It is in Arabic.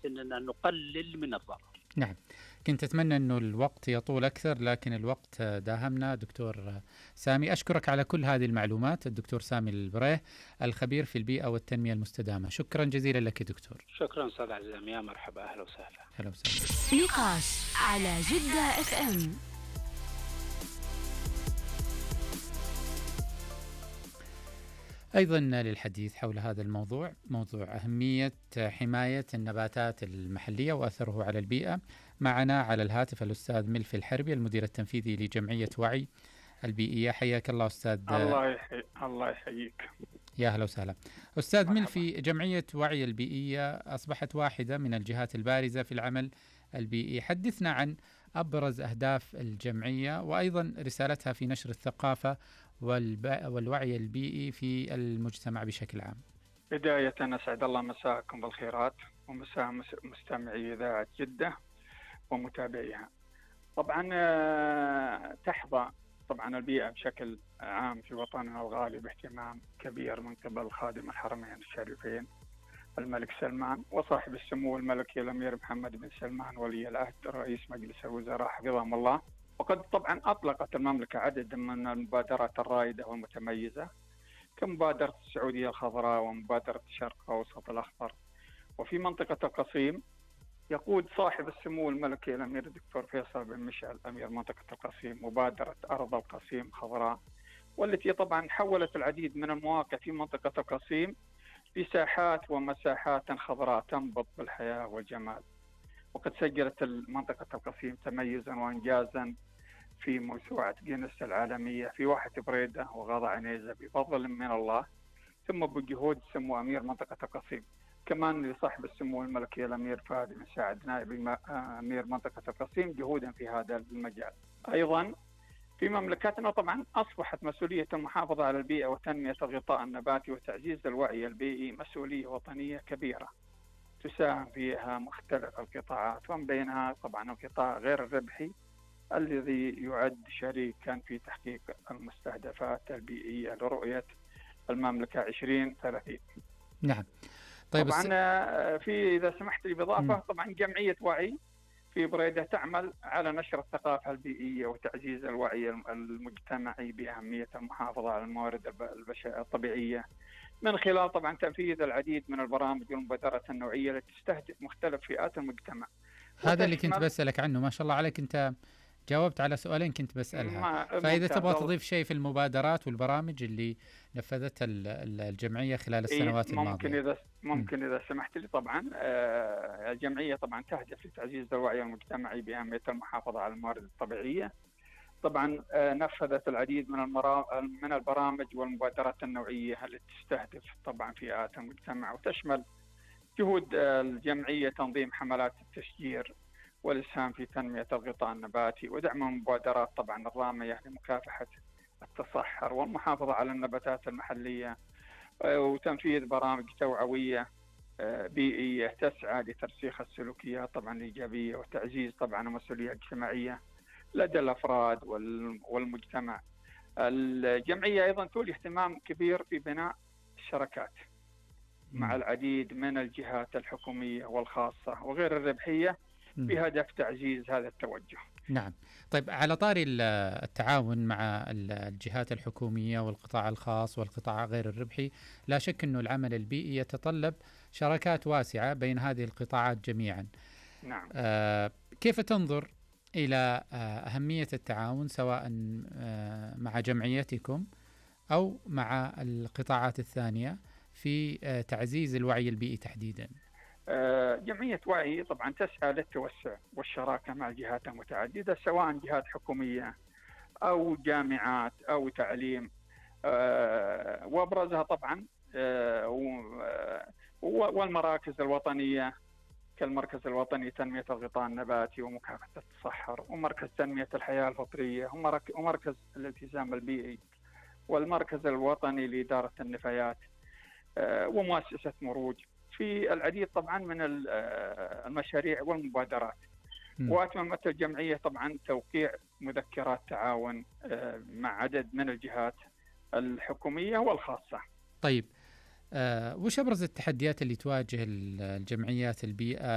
أننا نقلل من الضرر. نعم، كنت أتمنى أنه الوقت يطول أكثر، لكن الوقت داهمنا. دكتور سامي، أشكرك على كل هذه المعلومات. الدكتور سامي البريه، الخبير في البيئة والتنمية المستدامة. شكرا جزيلا لك دكتور. شكرا أستاذ عزام، يا مرحبا، أهلا وسهلا. أهلا وسهلا. نقاش على جدة اف ام. أيضا للحديث حول هذا الموضوع، موضوع أهمية حماية النباتات المحلية وأثره على البيئة، معنا على الهاتف الأستاذ ملفي الحربي، المدير التنفيذي لجمعية وعي البيئية. حياك الله أستاذ. الله يحييك. يا أهلا وسهلا أستاذ ملفي. جمعية وعي البيئية أصبحت واحدة من الجهات البارزة في العمل البيئي. حدثنا عن أبرز أهداف الجمعية وأيضا رسالتها في نشر الثقافة والوعي البيئي في المجتمع بشكل عام. بداية أسعد الله مساءكم بالخيرات ومساء مستمعي إذاعة جدة ومتابعيها. طبعا تحظى طبعا البيئة بشكل عام في وطننا الغالي باهتمام كبير من قبل خادم الحرمين الشريفين الملك سلمان وصاحب السمو الملكي الأمير محمد بن سلمان ولي العهد رئيس مجلس الوزراء حفظهم الله. وقد طبعا أطلقت المملكة عدد من المبادرات الرائدة والمتميزة كمبادرة السعودية الخضراء ومبادرة الشرق الأوسط الأخضر. وفي منطقة القصيم يقود صاحب السمو الملكي الأمير الدكتور فيصل بن مشعل أمير منطقة القصيم مبادرة أرض القصيم خضراء، والتي طبعا حولت العديد من المواقع في منطقة القصيم لساحات ومساحات خضراء تنبض بالحياة والجمال. وقد سجلت منطقة القصيم تميزا وإنجازا في موسوعة جينيس العالمية في واحة بريدة وغاضة عنيزة بفضل من الله ثم بجهود سمو أمير منطقة القصيم. كمان لصاحب السمو الملكي الأمير فهد بن سعد نائب أمير منطقة القصيم جهودا في هذا المجال. أيضا في مملكتنا طبعا أصبحت مسؤولية المحافظة على البيئة وتنمية الغطاء النباتي وتعزيز الوعي البيئي مسؤولية وطنية كبيرة تساهم فيها مختلف القطاعات، ومن بينها طبعا القطاع غير الربحي الذي يعد شريكا في تحقيق المستهدفات البيئية لرؤية المملكة 2030. نعم. طيب طبعا إذا سمحت لي بإضافة، طبعا جمعية وعي في بريدة تعمل على نشر الثقافة البيئية وتعزيز الوعي المجتمعي بأهمية المحافظة على الموارد الطبيعية من خلال طبعا تنفيذ العديد من البرامج والمبادرات النوعية التي تستهدف مختلف فئات المجتمع. هذا اللي كنت بسألك عنه، ما شاء الله عليك، أنت جاوبت على سؤالين كنت بسألها. فإذا تبغى تضيف شيء في المبادرات والبرامج اللي نفذتها الجمعية خلال السنوات الماضية. ممكن إذا سمحت لي. طبعا الجمعية طبعا تهدف لتعزيز الوعي المجتمعي بأهمية المحافظة على الموارد الطبيعية. طبعا نفذت العديد من البرامج والمبادرات النوعية التي تستهدف طبعا فئات المجتمع، وتشمل جهود الجمعية تنظيم حملات التشجير والإسهام في تنمية الغطاء النباتي ودعم المبادرات طبعا الرامية لمكافحة التصحر والمحافظة على النباتات المحلية، وتنفيذ برامج توعوية بيئية تسعى لترسيخ السلوكيات طبعا الإيجابية وتعزيز طبعا المسؤولية الاجتماعية لدى الأفراد والمجتمع. الجمعية أيضا تولي اهتمام كبير في بناء الشراكات مع العديد من الجهات الحكومية والخاصة وغير الربحية بهدف تعزيز هذا التوجه. نعم. طيب، على طاري التعاون مع الجهات الحكومية والقطاع الخاص والقطاع غير الربحي، لا شك أنه العمل البيئي يتطلب شراكات واسعة بين هذه القطاعات جميعا. نعم. كيف تنظر إلى أهمية التعاون سواء مع جمعيتكم أو مع القطاعات الثانية في تعزيز الوعي البيئي تحديدا؟ جمعية وعي طبعا تسعى للتوسع والشراكة مع الجهات المتعددة سواء جهات حكومية أو جامعات أو تعليم، وأبرزها طبعا والمراكز الوطنية كالمركز الوطني لتنمية الغطاء النباتي ومكافحة التصحر، ومركز تنمية الحياة الفطرية، ومركز الالتزام البيئي، والمركز الوطني لإدارة النفايات، ومؤسسة مروج، في العديد طبعا من المشاريع والمبادرات. وأتممت الجمعية طبعا توقيع مذكرات تعاون مع عدد من الجهات الحكومية والخاصة. طيب، وش أبرز التحديات اللي تواجه الجمعيات البيئة